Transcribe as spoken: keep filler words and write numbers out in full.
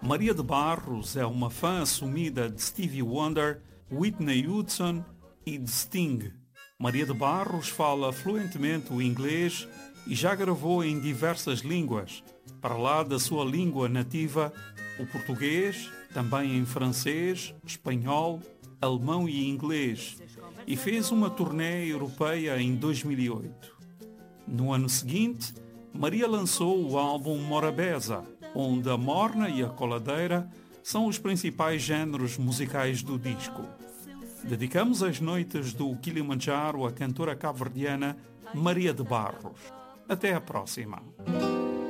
Maria de Barros é uma fã assumida de Stevie Wonder, Whitney Houston e de Sting. Maria de Barros fala fluentemente o inglês e já gravou em diversas línguas, para lá da sua língua nativa, o português, também em francês, espanhol, alemão e inglês, e fez uma turnê europeia em dois mil e oito. No ano seguinte, Maria lançou o álbum Morabeza, onde a morna e a coladeira são os principais géneros musicais do disco. Dedicamos as noites do Kilimanjaro à cantora cabo-verdiana Maria de Barros. Até a próxima.